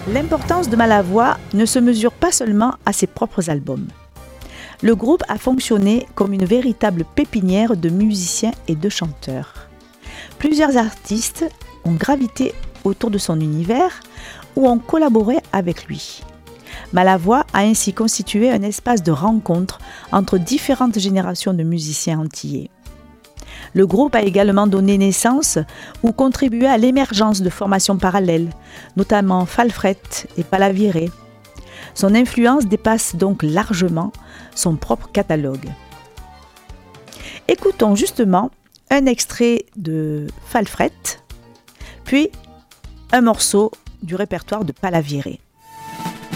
L'importance de Malavoie ne se mesure pas seulement à ses propres albums. Le groupe a fonctionné comme une véritable pépinière de musiciens et de chanteurs. Plusieurs artistes ont gravité autour de son univers ou ont collaboré avec lui. Malavoie a ainsi constitué un espace de rencontre entre différentes générations de musiciens antillais. Le groupe a également donné naissance ou contribué à l'émergence de formations parallèles, notamment Falfret et Palaviré. Son influence dépasse donc largement son propre catalogue. Écoutons justement un extrait de Falfret, puis un morceau du répertoire de Palaviré.